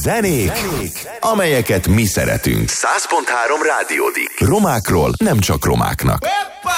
Zenék, amelyeket mi szeretünk. 100.3 Rádiódik. Romákról nem csak romáknak. Hoppa!